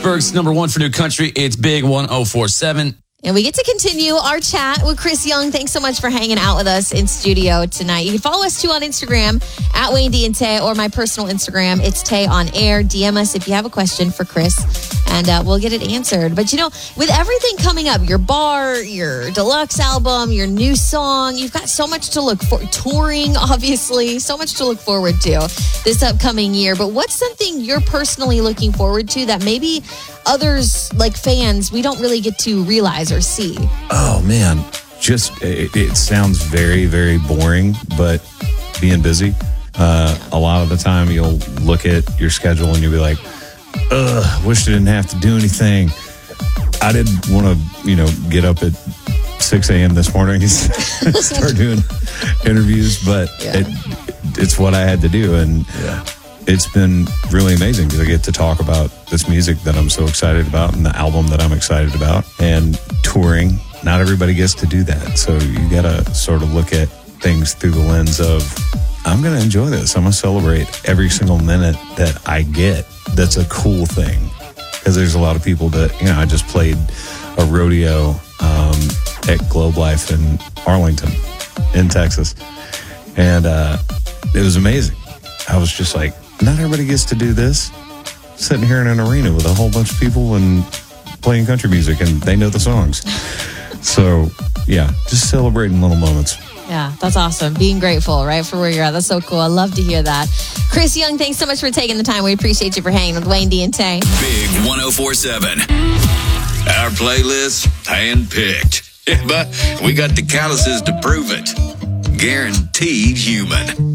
Pittsburgh's number one for new country. It's Big 104.7. And we get to continue our chat with Chris Young. Thanks so much for hanging out with us in studio tonight. You can follow us too on Instagram at Wayne D and Tay, or my personal Instagram. It's Tay on Air. DM us if you have a question for Chris, and we'll get it answered. But with everything coming up, your bar, your deluxe album, your new song, you've got so much to look for. Touring, obviously, so much to look forward to this upcoming year. But what's something you're personally looking forward to that maybe others, like fans, we don't really get to realize or see? Oh, man. It sounds very, very boring, but being busy. A lot of the time you'll look at your schedule and you'll be like, wish I didn't have to do anything. I didn't want to, get up at 6 a.m. this morning and start doing interviews, but it's what I had to do. And it's been really amazing because I get to talk about this music that I'm so excited about and the album that I'm excited about, and touring. Not everybody gets to do that. So you got to sort of look at things through the lens of, I'm going to enjoy this. I'm going to celebrate every single minute that I get. That's a cool thing. Because there's a lot of people that, I just played a rodeo at Globe Life in Arlington in Texas. And it was amazing. I was just like, not everybody gets to do this. Sitting here in an arena with a whole bunch of people and playing country music, and they know the songs. So, just celebrating little moments. Yeah, that's awesome. Being grateful, right, for where you're at. That's so cool. I love to hear that. Chris Young, thanks so much for taking the time. We appreciate you for hanging with Wayne D and Tay. Big 104.7. Our playlist handpicked. But we got the calluses to prove it. Guaranteed human.